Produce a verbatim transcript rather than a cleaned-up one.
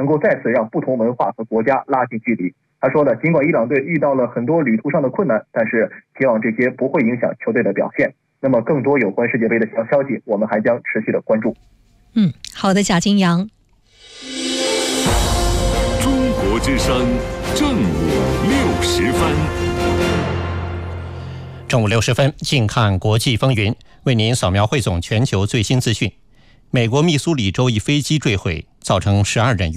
能够再次让不同文化和国家拉近距离。他说呢，尽管伊朗队遇到了很多旅途上的困难，但是希望这些不会影响球队的表现。那么更多有关世界杯的消消息，我们还将持续的关注。 嗯，好的，贾金阳。 中国之声正午六十分。 正午六十分，近看国际风云，为您扫描汇总全球最新资讯。美国密苏里州一飞机坠毁，造成十二人遇